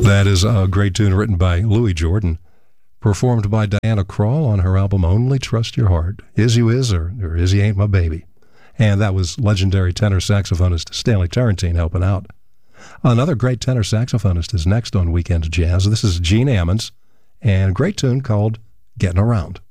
That is a great tune written by Louis Jordan, performed by Diana Krall on her album Only Trust Your Heart. Is You Is or Is You Ain't My Baby. And that was legendary tenor saxophonist Stanley Tarantine helping out. Another great tenor saxophonist is next on Weekend Jazz. This is Gene Ammons, and a great tune called Getting Around.